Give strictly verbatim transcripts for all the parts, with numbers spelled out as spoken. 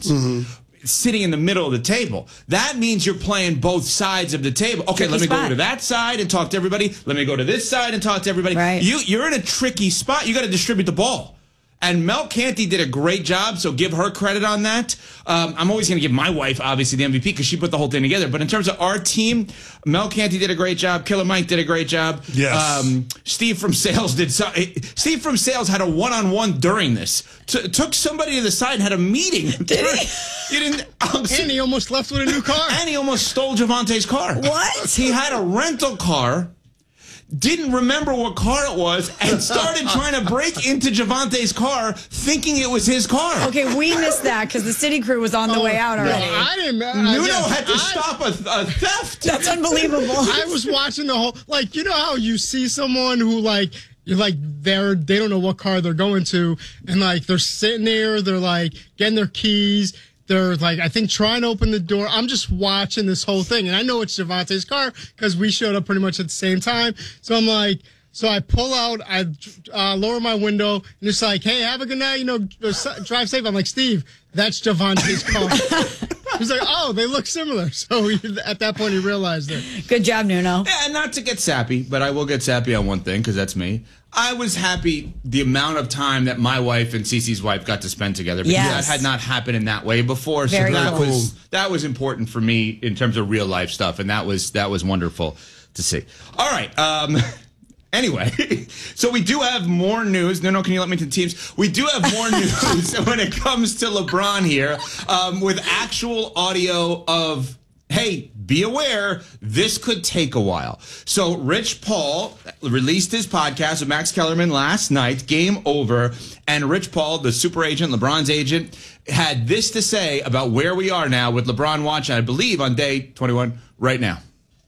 mm-hmm. sitting in the middle of the table. That means you're playing both sides of the table. Okay, tricky let me spot. go to that side and talk to everybody. Let me go to this side and talk to everybody. Right. You, you're in a tricky spot. You got to distribute the ball. And Mel Canty did a great job, so give her credit on that. Um, I'm always going to give my wife, obviously, the M V P because she put the whole thing together. But in terms of our team, Mel Canty did a great job. Killer Mike did a great job. Yes. Um, Steve from Sales did so. Steve from Sales had a one-on-one during this. T- took somebody to the side and had a meeting. Did he? You didn't. Um, and he almost left with a new car. And he almost stole Javante's car. What? He had a rental car. Didn't remember what car it was, and started trying to break into Javante's car, thinking it was his car. Okay, we missed that because the city crew was on the Oh, way out already. No, I didn't. I, Nuno yeah, had to I, stop a, a theft. That's unbelievable. I was watching the whole, like, you know how you see someone who, like, you're like, they're, they don't know what car they're going to, and, like, they're sitting there, they're, like, getting their keys. They're, like, I think, trying to open the door. I'm just watching this whole thing. And I know it's Javante's car because we showed up pretty much at the same time. So I'm like, so I pull out, I uh, lower my window, and it's like, hey, have a good night, you know, drive safe. I'm like, Steve, that's Javante's car. He's like, oh, they look similar. So he, at that point, he realized it. Good job, Nuno. Yeah, not to get sappy, but I will get sappy on one thing because that's me. I was happy the amount of time that my wife and Cece's wife got to spend together because Yes. that had not happened in that way before. Very so that cool. was that was important for me in terms of real life stuff, and that was that was wonderful to see. All right. Um, Anyway, so we do have more news. No, no, can you let me to the teams? We do have more news when it comes to LeBron here um, with actual audio of, hey, be aware, this could take a while. So Rich Paul released his podcast with Max Kellerman last night, Game Over, and Rich Paul, the super agent, LeBron's agent, had this to say about where we are now with LeBron watching, I believe, on day twenty-one right now.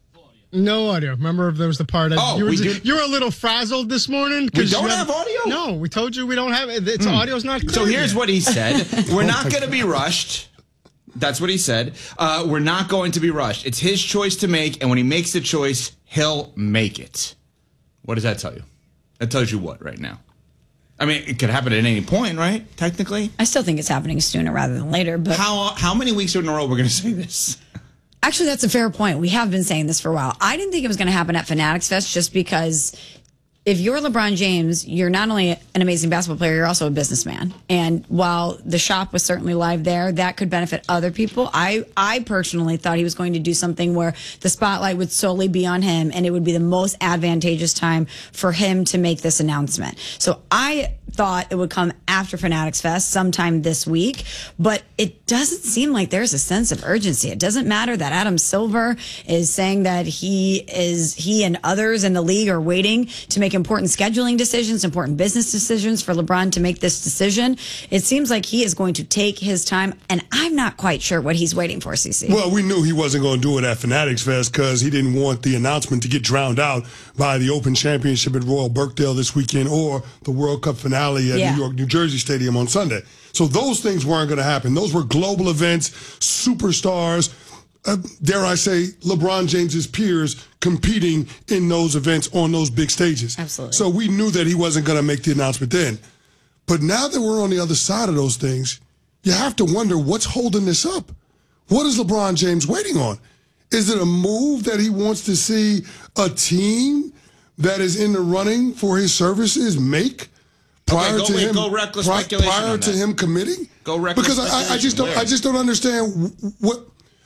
No audio. Remember, there was the part. Of, Oh, you, were, we do- you were a little frazzled this morning. We you don't have audio? No, we told you we don't have it. It's audio's not clear. So here's yet. what he said. We're not going to be rushed. That's what he said. Uh, we're not going to be rushed. It's his choice to make, and when he makes the choice, he'll make it. What does that tell you? That tells you what right now? I mean, it could happen at any point, right? Technically. I still think it's happening sooner rather than later. But How how many weeks in a row we're going to say this? actually, that's a fair point. We have been saying this for a while. I didn't think it was going to happen at Fanatics Fest just because if you're LeBron James, you're not only an amazing basketball player, you're also a businessman. And while the shop was certainly live there, that could benefit other people. I, I personally thought he was going to do something where the spotlight would solely be on him and it would be the most advantageous time for him to make this announcement. So I thought it would come after Fanatics Fest sometime this week, but it doesn't seem like there's a sense of urgency. It doesn't matter that Adam Silver is saying that he is, he and others in the league are waiting to make important scheduling decisions, important business decisions for LeBron to make this decision. It seems like he is going to take his time, and I'm not quite sure what he's waiting for, C C. Well, we knew he wasn't going to do it at Fanatics Fest because he didn't want the announcement to get drowned out by the Open Championship at Royal Birkdale this weekend or the World Cup finale at Yeah. New York, New Jersey Stadium on Sunday. So those things weren't going to happen. Those were global events, superstars, uh, dare I say, LeBron James's peers competing in those events on those big stages. Absolutely. So we knew that he wasn't going to make the announcement then. But now that we're on the other side of those things, you have to wonder what's holding this up. What is LeBron James waiting on? Is it a move that he wants to see a team that is in the running for his services make prior Okay, go- to wait, him go reckless pri- speculation prior on to that. him committing? Go reckless because I, I just don't speculation. I just don't understand what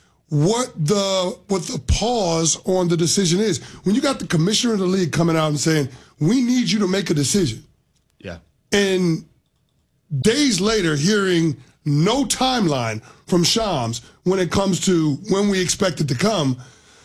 what the what the pause on the decision is. When you got the commissioner of the league coming out and saying, "We need you to make a decision," Yeah. and days later hearing no timeline from Shams when it comes to when we expect it to come,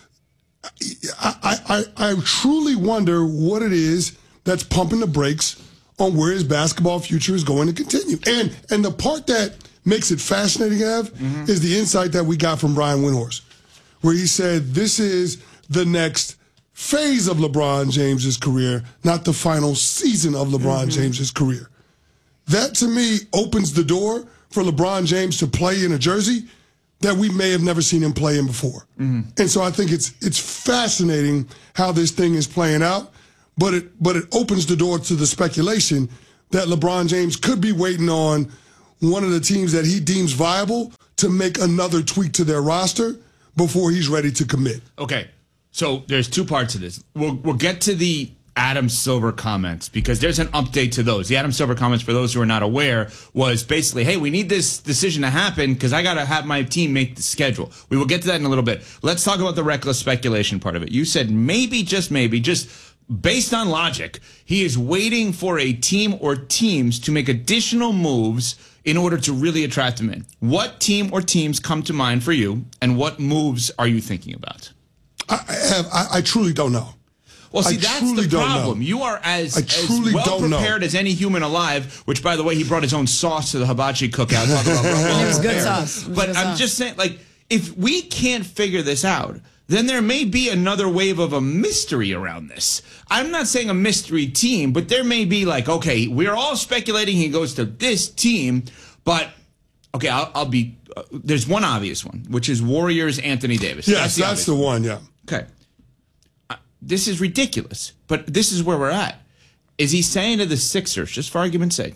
I, I, I, I truly wonder what it is that's pumping the brakes on where his basketball future is going to continue. And and the part that makes it fascinating, Ev, mm-hmm. is the insight that we got from Brian Windhorst, where he said this is the next phase of LeBron James's career, not the final season of LeBron mm-hmm. James's career. That, to me, opens the door for LeBron James to play in a jersey that we may have never seen him play in before. Mm-hmm. And so I think it's it's fascinating how this thing is playing out, but it but it opens the door to the speculation that LeBron James could be waiting on one of the teams that he deems viable to make another tweak to their roster before he's ready to commit. Okay, so there's two parts of this. We'll, we'll get to the Adam Silver comments because there's an update to those. The Adam Silver comments, for those who are not aware, was basically, hey, we need this decision to happen because I got to have my team make the schedule. We will get to that in a little bit. Let's talk about the reckless speculation part of it. You said maybe, just maybe, just based on logic, he is waiting for a team or teams to make additional moves in order to really attract him in. What team or teams come to mind for you, and what moves are you thinking about? I, have, I, I truly don't know. Well, see, I that's the don't problem. know. You are as, I as truly well don't know. prepared as any human alive, which, by the way, he brought his own sauce to the hibachi cookout. Talk about well It was good prepared. sauce. It was But good I'm sauce. just saying, like, if we can't figure this out, then there may be another wave of a mystery around this. I'm not saying a mystery team, but there may be like, okay, we're all speculating he goes to this team, but, okay, I'll, I'll be, uh, there's one obvious one, which is Warriors Anthony Davis. Yes, the that's the obvious one, yeah. Okay. Uh, this is ridiculous, but this is where we're at. Is he saying to the Sixers, just for argument's sake,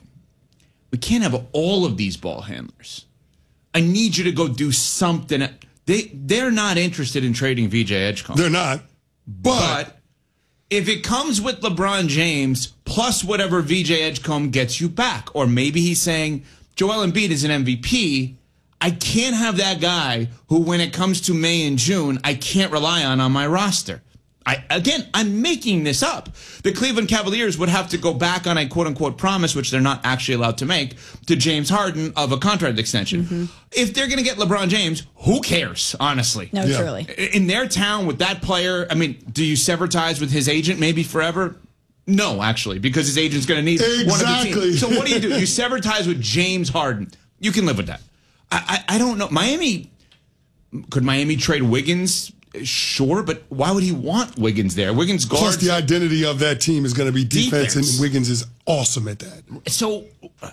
we can't have all of these ball handlers. I need you to go do something. They, they're not interested in trading V J Edgecombe. They're not. But, But if it comes with LeBron James plus whatever V J Edgecombe gets you back, or maybe he's saying Joel Embiid is an M V P, I can't have that guy who, when it comes to May and June, I can't rely on on my roster. I, again, I'm making this up. The Cleveland Cavaliers would have to go back on a quote-unquote promise, which they're not actually allowed to make, to James Harden of a contract extension. Mm-hmm. If they're going to get LeBron James, who cares, honestly? No, Yeah. truly. In their town with that player, I mean, do you sever ties with his agent maybe forever? No, actually, because his agent's going to need one of the Exactly. teams. So what do you do? You sever ties with James Harden. You can live with that. I, I, I don't know. Miami, could Miami trade Wiggins? Sure, but why would he want Wiggins there? Wiggins guards. plus the identity of that team is going to be defense, Defense. and Wiggins is awesome at that. So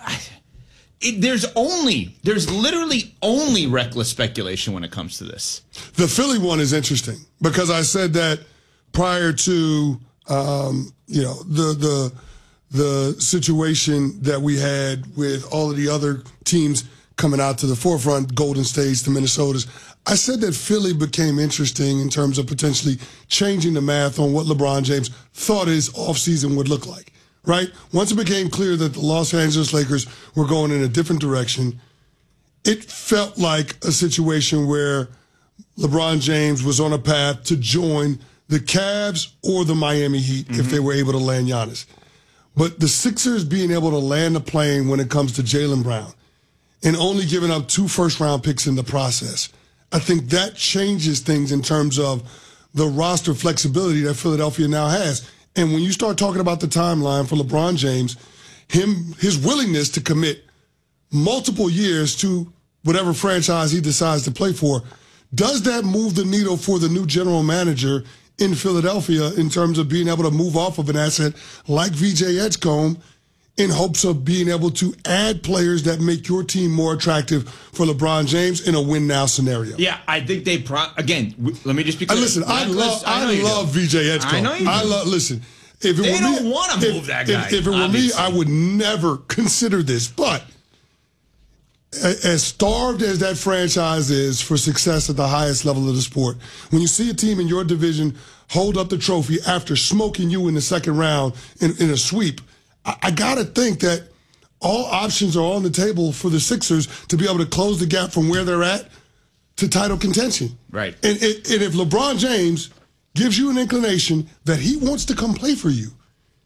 it, there's only, there's literally only reckless speculation when it comes to this. The Philly one is interesting because I said that prior to um, you know the the the situation that we had with all of the other teams coming out to the forefront, Golden States, the Minnesotas. I said that Philly became interesting in terms of potentially changing the math on what LeBron James thought his offseason would look like, right? Once it became clear that the Los Angeles Lakers were going in a different direction, it felt like a situation where LeBron James was on a path to join the Cavs or the Miami Heat mm-hmm. if they were able to land Giannis. But the Sixers being able to land a plane when it comes to Jaylen Brown and only giving up two first-round picks in the process, I think that changes things in terms of the roster flexibility that Philadelphia now has. And when you start talking about the timeline for LeBron James, him his willingness to commit multiple years to whatever franchise he decides to play for, does that move the needle for the new general manager in Philadelphia in terms of being able to move off of an asset like V J Edgecombe in hopes of being able to add players that make your team more attractive for LeBron James in a win-now scenario? Yeah, I think they pro- again. W- let me just be Uh, clear. listen, I Reckless- love, I, know you love do. V J Edgecombe. I know you do. I love. Listen, if it They were don't me, wanna if- move that if- guy, If, it were obviously. me, I would never consider this. But a- as starved as that franchise is for success at the highest level of the sport, when you see a team in your division hold up the trophy after smoking you in the second round in, in a sweep, I, I got to think that all options are on the table for the Sixers to be able to close the gap from where they're at to title contention. Right. And, and, and if LeBron James gives you an inclination that he wants to come play for you,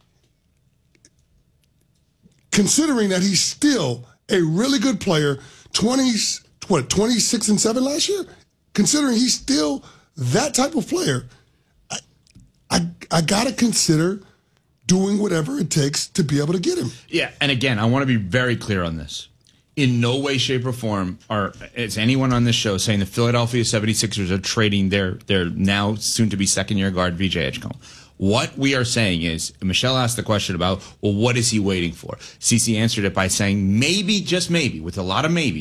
considering that he's still a really good player, twenty, what, twenty-six and seven last year, considering he's still that type of player, I, I, I got to consider doing whatever it takes to be able to get him. Yeah, and again, I want to be very clear on this. In no way, shape, or form are is anyone on this show saying the Philadelphia seventy-sixers are trading their their now soon-to-be second-year guard V J Edgecombe. What we are saying is, Michelle asked the question about, well, what is he waiting for? Cece answered it by saying maybe, just maybe, with a lot of maybes,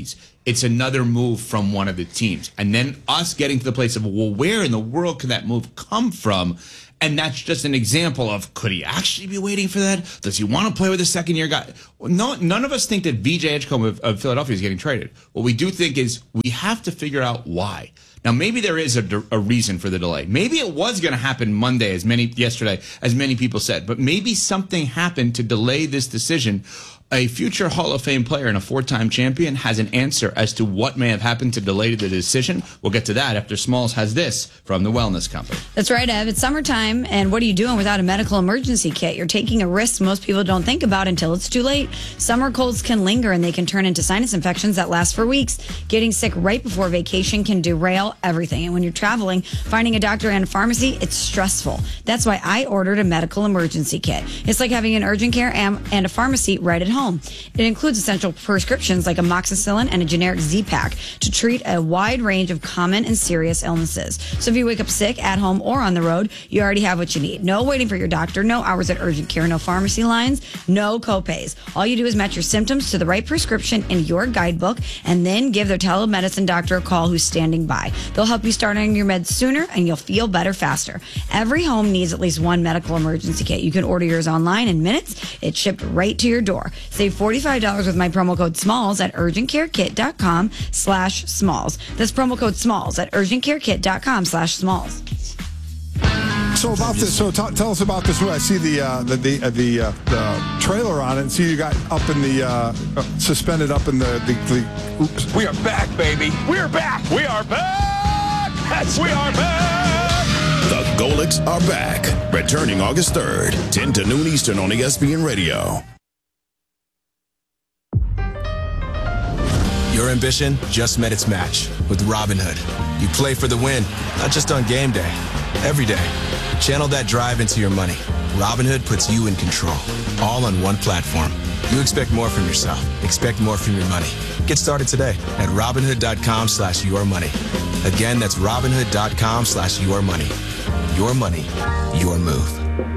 it's another move from one of the teams. And then us getting to the place of, well, where in the world can that move come from? And that's just an example of, could he actually be waiting for that? Does he want to play with a second-year guy? No, none of us think that V J Edgecombe of, of Philadelphia is getting traded. What we do think is we have to figure out why. Now, maybe there is a, a reason for the delay. Maybe it was going to happen Monday, as many yesterday, as many people said. But maybe something happened to delay this decision. A future Hall of Fame player and a four-time champion has an answer as to what may have happened to delay the decision. We'll get to that after Smalls has this from the Wellness Company. That's right, Ev. It's summertime, and what are you doing without a medical emergency kit? You're taking a risk most people don't think about until it's too late. Summer colds can linger, and they can turn into sinus infections that last for weeks. Getting sick right before vacation can derail everything. And when you're traveling, finding a doctor and a pharmacy, it's stressful. That's why I ordered a medical emergency kit. It's like having an urgent care and a pharmacy right at home. It includes essential prescriptions like amoxicillin and a generic Z-Pak to treat a wide range of common and serious illnesses. So if you wake up sick at home or on the road, you already have what you need. No waiting for your doctor, no hours at urgent care, no pharmacy lines, no copays. All you do is match your symptoms to the right prescription in your guidebook and then give their telemedicine doctor a call who's standing by. They'll help you start on your meds sooner and you'll feel better faster. Every home needs at least one medical emergency kit. You can order yours online in minutes. It's shipped right to your door. Save forty-five dollars with my promo code SMALLS at urgentcarekit.com slash SMALLS. That's promo code SMALLS at urgentcarekit.com slash SMALLS. So about this, so t- tell us about this. I see the uh, the the, uh, the, uh, the trailer on it. And see you got up in the uh, uh, suspended up in the the. the oops. We are back, baby. We are back. We are back. Yes, we are back. The Golics are back. Returning August third, ten to noon Eastern on E S P N Radio. Your ambition just met its match with Robinhood. You play for the win, not just on game day, every day. Channel that drive into your money. Robinhood puts you in control, all on one platform. You expect more from yourself. Expect more from your money. Get started today at Robinhood.com slash your money. Again, that's Robinhood.com slash your money. Your money, your move.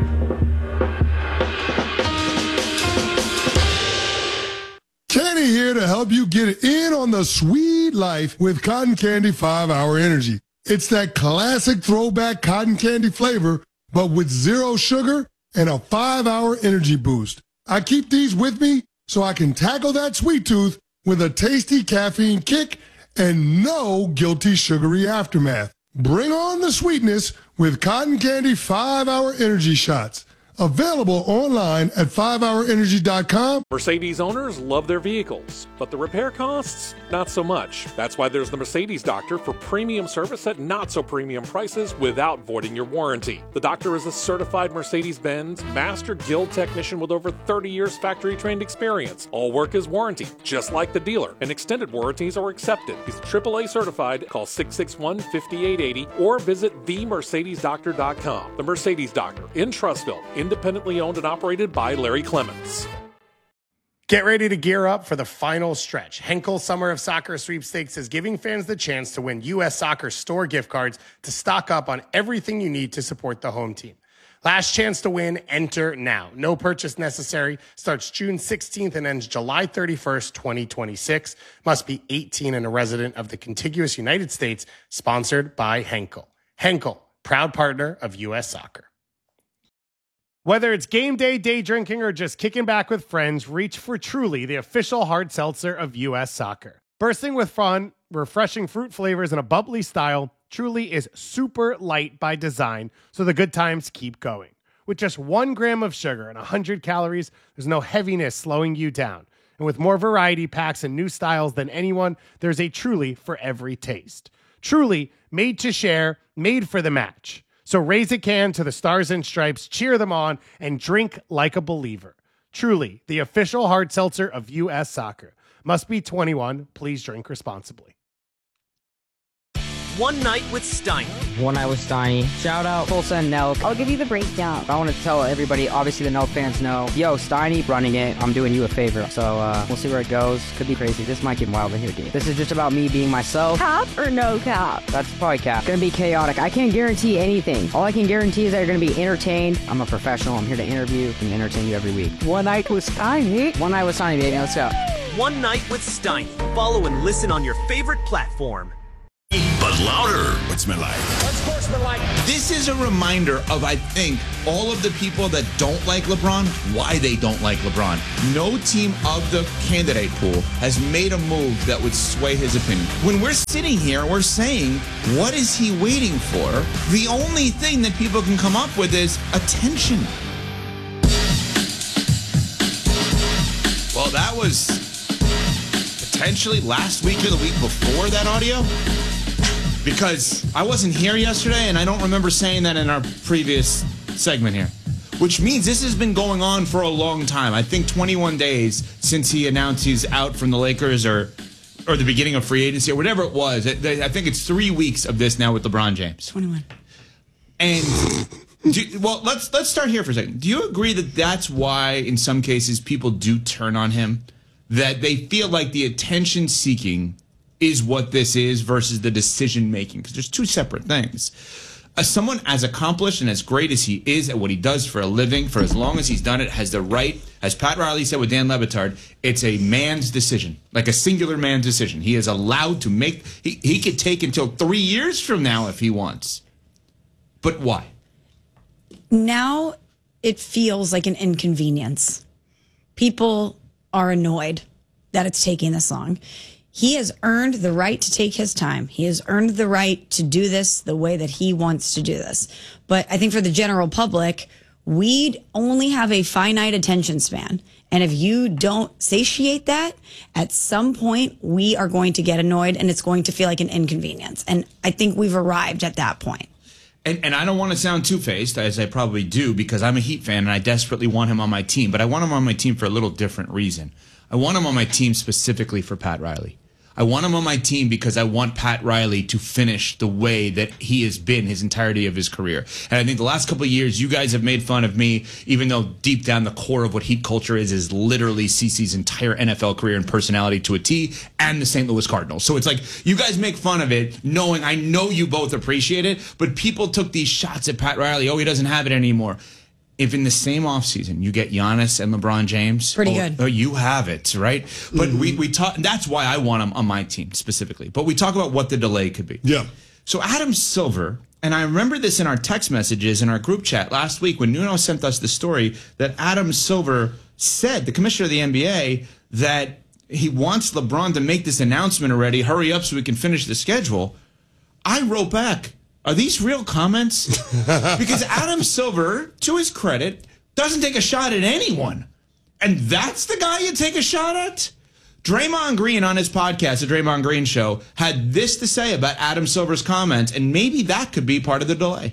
Kenny here to help you get in on the sweet life with Cotton Candy five hour Energy. It's that classic throwback cotton candy flavor, but with zero sugar and a five hour energy boost. I keep these with me so I can tackle that sweet tooth with a tasty caffeine kick and no guilty sugary aftermath. Bring on the sweetness with Cotton Candy five hour Energy Shots. Available online at five hour energy dot com. Mercedes owners love their vehicles, but the repair costs, not so much. That's why there's the Mercedes Doctor for premium service at not so premium prices without voiding your warranty. The Doctor is a certified Mercedes-Benz Master Guild technician with over thirty years factory trained experience. All work is warranted, just like the dealer, and extended warranties are accepted. He's triple A certified. Call six six one, five eight eight zero or visit the mercedes doctor dot com. The Mercedes Doctor in Trussville, independently owned and operated by Larry Clements. Get ready to gear up for the final stretch. Henkel Summer of Soccer Sweepstakes is giving fans the chance to win U S Soccer store gift cards to stock up on everything you need to support the home team. Last chance to win, enter now. No purchase necessary. Starts June sixteenth and ends July thirty-first, twenty twenty-six. Must be eighteen and a resident of the contiguous United States. Sponsored by Henkel. Henkel, proud partner of U S Soccer. Whether it's game day, day drinking, or just kicking back with friends, reach for Truly, the official hard seltzer of U S Soccer. Bursting with fun, refreshing fruit flavors, and a bubbly style, Truly is super light by design, so the good times keep going. With just one gram of sugar and one hundred calories, there's no heaviness slowing you down. And with more variety packs and new styles than anyone, there's a Truly for every taste. Truly, made to share, made for the match. So raise a can to the Stars and Stripes, cheer them on, and drink like a believer. Truly, the official hard seltzer of U S Soccer. Must be twenty-one. Please drink responsibly. One Night with Steiny. One Night with Steiny. Shout out Tulsa and Nelk. I'll give you the breakdown. I want to tell everybody, obviously the Nelk fans know, yo, Steiny running it. I'm doing you a favor. So uh, we'll see where it goes. Could be crazy. This might get wild in here, dude. This is just about me being myself. Cap or no cap? That's probably cap. It's going to be chaotic. I can't guarantee anything. All I can guarantee is that you're going to be entertained. I'm a professional. I'm here to interview and entertain you every week. One Night with Steiny. One Night with Steiny, baby. Let's go. One Night with Steiny. Follow and listen on your favorite platform. But louder. Sportsmanlike. Unsportsmanlike. This is a reminder of, I think, all of the people that don't like LeBron, why they don't like LeBron. No team of the candidate pool has made a move that would sway his opinion. When we're sitting here, we're saying, what is he waiting for? The only thing that people can come up with is attention. Well, that was potentially last week or the week before that audio. Because I wasn't here yesterday, and I don't remember saying that in our previous segment here. Which means this has been going on for a long time. I think twenty-one days since he announced he's out from the Lakers or or the beginning of free agency or whatever it was. I think it's three weeks of this now with LeBron James. twenty-one. And, do, well, let's let's start here for a second. Do you agree that that's why, in some cases, people do turn on him? That they feel like the attention-seeking is what this is versus the decision-making, because there's two separate things. As someone as accomplished and as great as he is at what he does for a living, for as long as he's done it, has the right, as Pat Riley said with Dan Le Batard, it's a man's decision, like a singular man's decision. He is allowed to make, he, he could take until three years from now if he wants. But why? Now it feels like an inconvenience. People are annoyed that it's taking this long. He has earned the right to take his time. He has earned the right to do this the way that he wants to do this. But I think for the general public, we only have a finite attention span. And if you don't satiate that, at some point we are going to get annoyed and it's going to feel like an inconvenience. And I think we've arrived at that point. And, and I don't want to sound two-faced, as I probably do, because I'm a Heat fan and I desperately want him on my team. But I want him on my team for a little different reason. I want him on my team specifically for Pat Riley. I want him on my team because I want Pat Riley to finish the way that he has been his entirety of his career. And I think the last couple of years, you guys have made fun of me, even though deep down the core of what Heat culture is, is literally C C's entire N F L career and personality to a T, and the Saint Louis Cardinals. So it's like, you guys make fun of it, knowing I know you both appreciate it, but people took these shots at Pat Riley. Oh, he doesn't have it anymore. If in the same offseason you get Giannis and LeBron James, pretty oh, good. Oh, you have it, right? But mm-hmm. we we talk. That's why I want him on my team specifically. But we talk about what the delay could be. Yeah. So Adam Silver, and I remember this in our text messages in our group chat last week when Nuno sent us the story that Adam Silver said, the commissioner of the N B A, that he wants LeBron to make this announcement already. Hurry up so we can finish the schedule. I wrote back, are these real comments? Because Adam Silver, to his credit, doesn't take a shot at anyone. And that's the guy you take a shot at? Draymond Green on his podcast, The Draymond Green Show, had this to say about Adam Silver's comments, and maybe that could be part of the delay.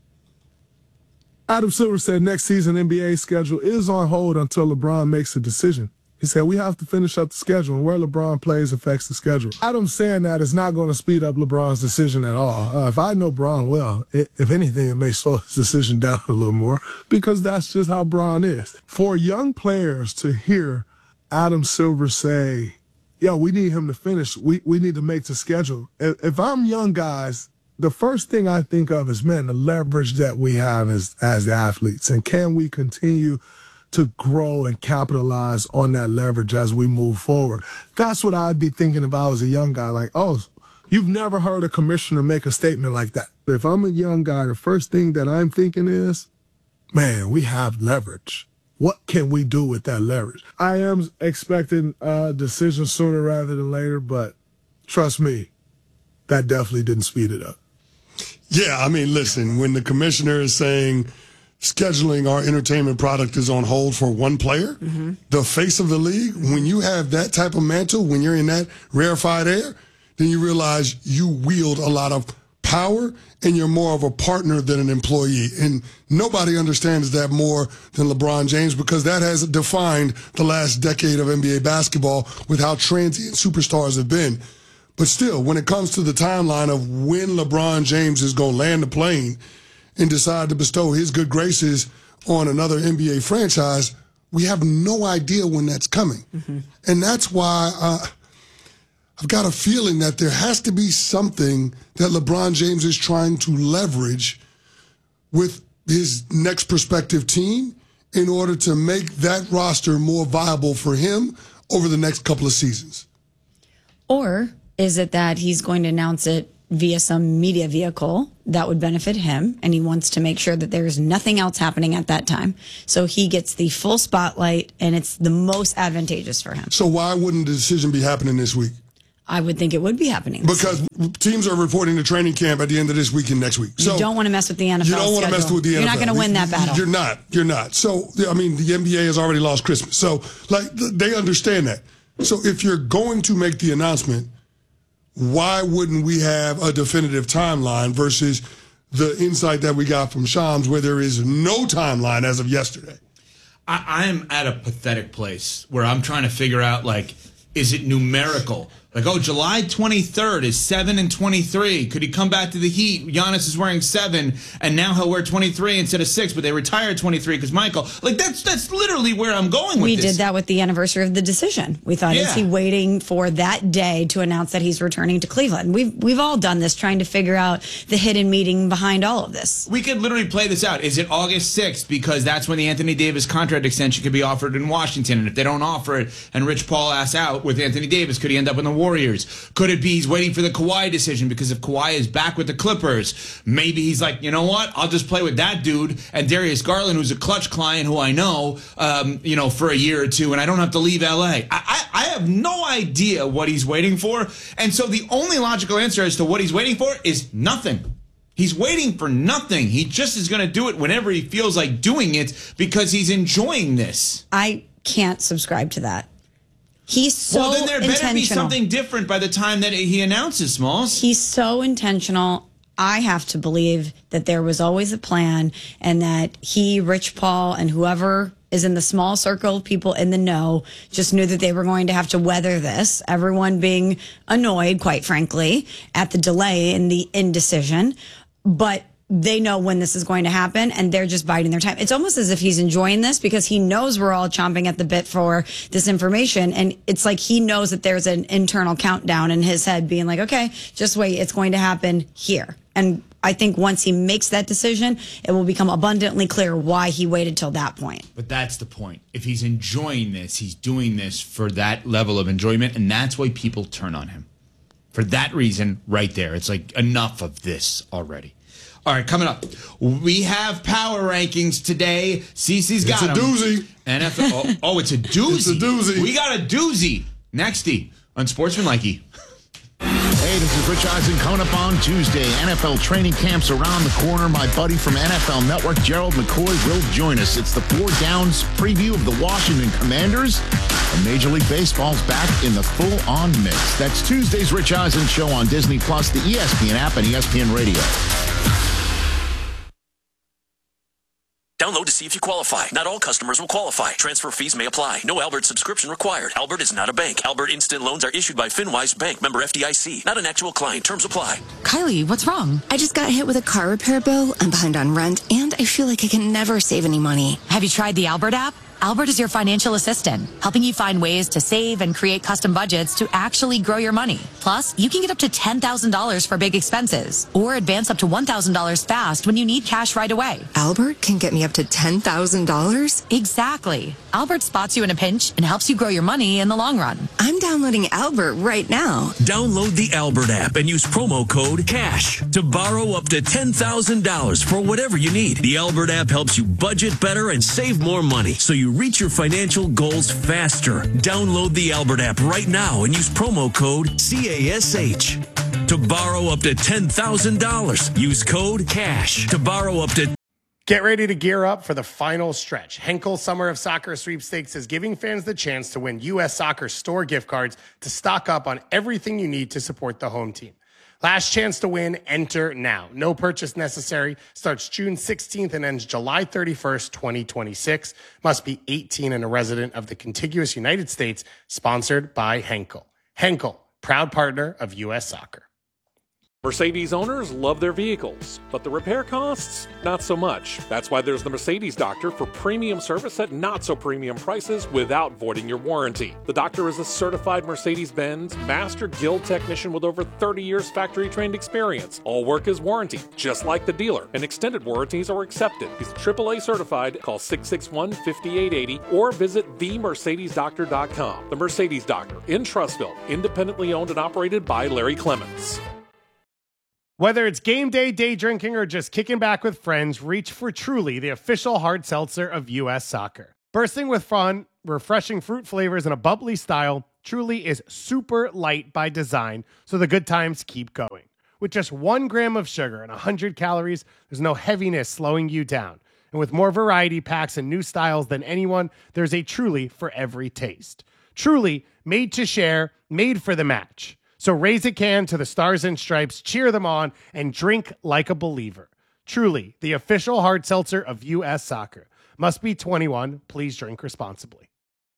Adam Silver said next season N B A schedule is on hold until LeBron makes a decision. He said, we have to finish up the schedule, and where LeBron plays affects the schedule. Adam saying that is not going to speed up LeBron's decision at all. Uh, if I know Bron well, it, if anything, it may slow his decision down a little more, because that's just how Bron is. For young players to hear Adam Silver say, yo, we need him to finish, we, we need to make the schedule. If, if I'm young guys, the first thing I think of is, man, the leverage that we have as, as the athletes, and can we continue to grow and capitalize on that leverage as we move forward. That's what I'd be thinking if I was a young guy. Like, oh, you've never heard a commissioner make a statement like that. If I'm a young guy, the first thing that I'm thinking is, man, we have leverage. What can we do with that leverage? I am expecting a decision sooner rather than later, but trust me, that definitely didn't speed it up. Yeah, I mean, listen, when the commissioner is saying scheduling our entertainment product is on hold for one player, mm-hmm. the face of the league, when you have that type of mantle, when you're in that rarefied air, then you realize you wield a lot of power and you're more of a partner than an employee. And nobody understands that more than LeBron James, because that has defined the last decade of N B A basketball with how transient superstars have been. But still, when it comes to the timeline of when LeBron James is going to land the plane and decide to bestow his good graces on another N B A franchise, we have no idea when that's coming. Mm-hmm. And that's why uh, I've got a feeling that there has to be something that LeBron James is trying to leverage with his next prospective team in order to make that roster more viable for him over the next couple of seasons? Or is it that he's going to announce it via some media vehicle that would benefit him, and he wants to make sure that there's nothing else happening at that time, so he gets the full spotlight and it's the most advantageous for him? So why wouldn't the decision be happening this week? I would think it would be happening. Because teams are reporting to training camp at the end of this week and next week. So you don't want to mess with the N F L. You don't want to mess with the N F L. You're not going to win that battle. You're not. You're not. So, I mean, the N B A has already lost Christmas. So, like, they understand that. So, if you're going to make the announcement, why wouldn't we have a definitive timeline versus the insight that we got from Shams where there is no timeline as of yesterday? I, I'm at a pathetic place where I'm trying to figure out, like, is it numerical? Like, oh, July twenty-third is seven and twenty-three. Could he come back to the Heat? Giannis is wearing seven, and now he'll wear twenty-three instead of six, but they retired twenty-three because Michael. Like, that's that's literally where I'm going with we this. We did that with the anniversary of the decision. We thought, yeah. is he waiting for that day to announce that he's returning to Cleveland? We've, we've all done this, trying to figure out the hidden meaning behind all of this. We could literally play this out. Is it August sixth? Because that's when the Anthony Davis contract extension could be offered in Washington. And if they don't offer it and Rich Paul asks out with Anthony Davis, could he end up in the Warriors? Could it be he's waiting for the Kawhi decision? Because if Kawhi is back with the Clippers, maybe he's like, you know what? I'll just play with that dude and Darius Garland, who's a Clutch client who I know, um, you know, for a year or two, and I don't have to leave L A. I, I, I have no idea what he's waiting for. And so the only logical answer as to what he's waiting for is nothing. He's waiting for nothing. He just is going to do it whenever he feels like doing it because he's enjoying this. I can't subscribe to that. He's so well, then there better be intentional. something different by the time that he announces, Smalls. He's so intentional. I have to believe that there was always a plan and that he, Rich Paul, and whoever is in the small circle of people in the know just knew that they were going to have to weather this. Everyone being annoyed, quite frankly, at the delay in the indecision. But they know when this is going to happen, and they're just biding their time. It's almost as if he's enjoying this because he knows we're all chomping at the bit for this information. And it's like he knows that there's an internal countdown in his head being like, okay, just wait. It's going to happen here. And I think once he makes that decision, it will become abundantly clear why he waited till that point. But that's the point. If he's enjoying this, he's doing this for that level of enjoyment, and that's why people turn on him. For that reason right there. It's like enough of this already. All right, coming up, we have power rankings today. Cece's got them. It's a doozy. N F L. Oh, oh, it's a doozy. It's a doozy. We got a doozy. Nexty on Sportsmanlikey. Hey, this is Rich Eisen coming up on Tuesday. N F L training camps around the corner. My buddy from N F L Network, Gerald McCoy, will join us. It's the Four Downs preview of the Washington Commanders. And Major League Baseball's back in the full-on mix. That's Tuesday's Rich Eisen show on Disney Plus, the E S P N app, and E S P N Radio. Download to see if you qualify. Not all customers will qualify. Transfer fees may apply. No Albert subscription required. Albert is not a bank. Albert Instant Loans are issued by FinWise Bank, member F D I C. Not an actual client. Terms apply. Kylie, what's wrong? I just got hit with a car repair bill. I'm behind on rent, and I feel like I can never save any money. Have you tried the Albert app? Albert is your financial assistant, helping you find ways to save and create custom budgets to actually grow your money. Plus, you can get up to ten thousand dollars for big expenses or advance up to one thousand dollars fast when you need cash right away. Albert can get me up to ten thousand dollars? Exactly. Albert spots you in a pinch and helps you grow your money in the long run. I'm downloading Albert right now. Download the Albert app and use promo code CASH to borrow up to ten thousand dollars for whatever you need. The Albert app helps you budget better and save more money so you reach your financial goals faster. Download the Albert app right now and use promo code C A S H to borrow up to ten thousand dollars. Use code CASH to borrow up to. Get ready to gear up for the final stretch. Henkel Summer of Soccer Sweepstakes is giving fans the chance to win U S Soccer store gift cards to stock up on everything you need to support the home team. Last chance to win, enter now. No purchase necessary. Starts June sixteenth and ends July thirty-first, twenty twenty-six. Must be eighteen and a resident of the contiguous United States. Sponsored by Henkel. Henkel, proud partner of U S Soccer. Mercedes owners love their vehicles, but the repair costs, not so much. That's why there's the Mercedes Doctor for premium service at not so premium prices without voiding your warranty. The Doctor is a certified Mercedes-Benz Master Guild technician with over thirty years factory-trained experience. All work is warranty, just like the dealer, and extended warranties are accepted. He's triple A certified. Call six six one, five eight eight zero or visit the mercedes doctor dot com. The Mercedes Doctor in Trussville, independently owned and operated by Larry Clements. Whether it's game day, day drinking, or just kicking back with friends, reach for Truly, the official hard seltzer of U S Soccer. Bursting with fun, refreshing fruit flavors, and a bubbly style, Truly is super light by design, so the good times keep going. With just one gram of sugar and one hundred calories, there's no heaviness slowing you down. And with more variety packs and new styles than anyone, there's a Truly for every taste. Truly, made to share, made for the match. So raise a can to the Stars and Stripes, cheer them on, and drink like a believer. Truly, the official hard seltzer of U S Soccer. Must be twenty-one. Please drink responsibly.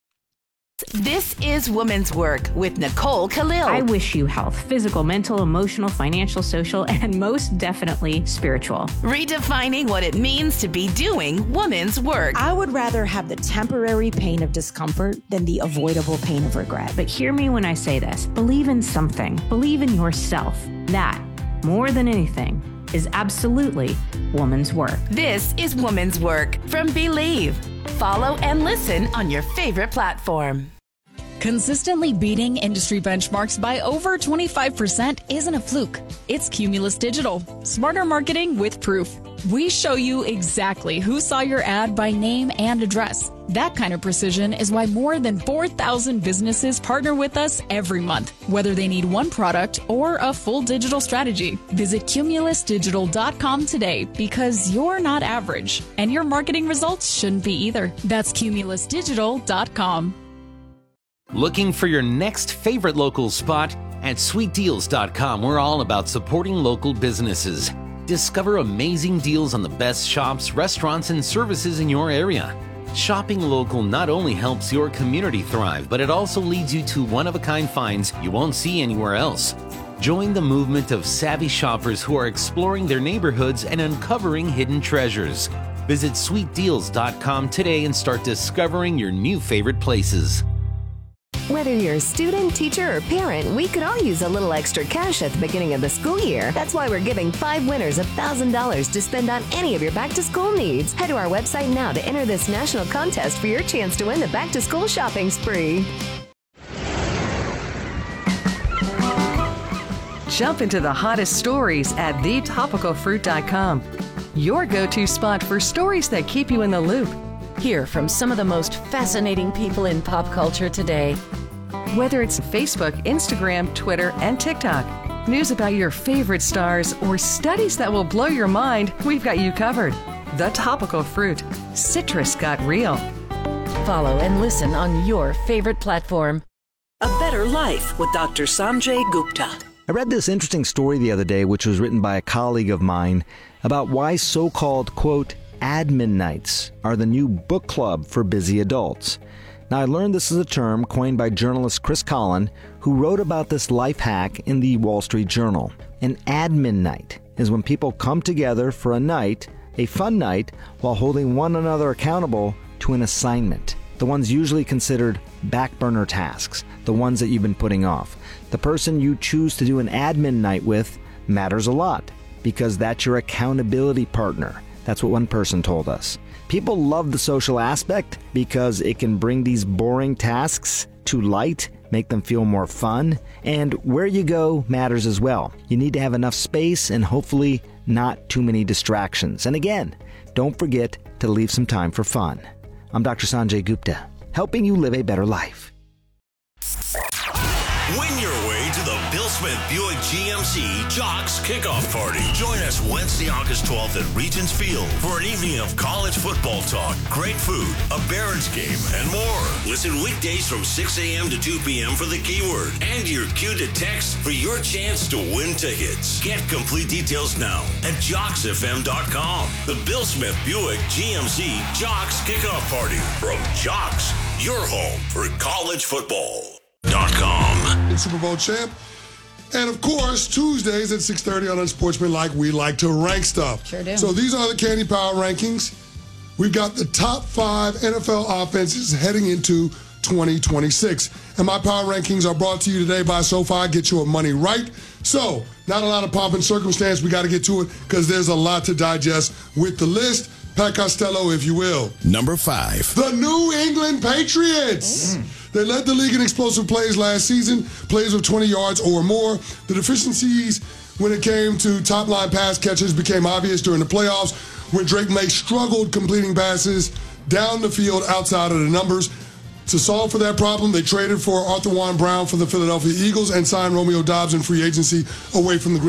This is Women's Work with Nicole Khalil. I wish you health, physical, mental, emotional, financial, social, and most definitely spiritual. Redefining what it means to be doing women's work. I would rather have the temporary pain of discomfort than the avoidable pain of regret. But hear me when I say this. Believe in something. Believe in yourself. That, more than anything, is absolutely woman's work. This is Woman's Work from Believe. Follow and listen on your favorite platform. Consistently beating industry benchmarks by over twenty-five percent isn't a fluke. It's Cumulus Digital. Smarter marketing with proof. We show you exactly who saw your ad by name and address. That kind of precision is why more than four thousand businesses partner with us every month, whether they need one product or a full digital strategy. Visit cumulus digital dot com today because you're not average, and your marketing results shouldn't be either. That's cumulus digital dot com. Looking for your next favorite local spot? At sweet deals dot com, we're all about supporting local businesses. Discover amazing deals on the best shops, restaurants, and services in your area. Shopping local not only helps your community thrive, but it also leads you to one-of-a-kind finds you won't see anywhere else. Join the movement of savvy shoppers who are exploring their neighborhoods and uncovering hidden treasures. Visit sweet deals dot com today and start discovering your new favorite places. Whether you're a student, teacher, or parent, we could all use a little extra cash at the beginning of the school year. That's why we're giving five winners one thousand dollars to spend on any of your back-to-school needs. Head to our website now to enter this national contest for your chance to win the back-to-school shopping spree. Jump into the hottest stories at the topical fruit dot com. Your go-to spot for stories that keep you in the loop. Hear from some of the most fascinating people in pop culture today. Whether it's Facebook, Instagram, Twitter, and TikTok, news about your favorite stars, or studies that will blow your mind, we've got you covered. The Topical Fruit. Citrus got real. Follow and listen on your favorite platform. A Better Life with Doctor Sanjay Gupta. I read this interesting story the other day, which was written by a colleague of mine, about why so-called, quote, admin nights are the new book club for busy adults. Now, I learned this is a term coined by journalist Chris Collin, who wrote about this life hack in the Wall Street Journal. An admin night is when people come together for a night, a fun night, while holding one another accountable to an assignment. The ones usually considered back burner tasks, the ones that you've been putting off. The person you choose to do an admin night with matters a lot, because that's your accountability partner. That's what one person told us. People love the social aspect because it can bring these boring tasks to light, make them feel more fun, and where you go matters as well. You need to have enough space and hopefully not too many distractions. And again, don't forget to leave some time for fun. I'm Doctor Sanjay Gupta, helping you live a better life. Win your way to the Bill Smith Buick G M C Jocks Kickoff Party. Join us Wednesday, August twelfth at Regents Field for an evening of college football talk, great food, a Barons game, and more. Listen weekdays from six a.m. to two p.m. for the keyword and your cue to text for your chance to win tickets. Get complete details now at jocks f m dot com. The Bill Smith Buick G M C Jocks Kickoff Party from Jocks, your home for college football. Super Bowl champ. And, of course, Tuesdays at six thirty on Unsportsmanlike, we like to rank stuff. Sure do. So these are the Candy Power rankings. We've got the top five N F L offenses heading into twenty twenty-six. And my power rankings are brought to you today by SoFi. Get your money right. So, not a lot of pomp and circumstance. We got to get to it because there's a lot to digest with the list. Pat Costello, if you will. Number five. The New England Patriots. Mm. They led the league in explosive plays last season, plays of twenty yards or more. The deficiencies when it came to top-line pass catches became obvious during the playoffs when Drake May struggled completing passes down the field outside of the numbers. To solve for that problem, they traded for Arthur Juan Brown for the Philadelphia Eagles and signed Romeo Doubs in free agency away from the Green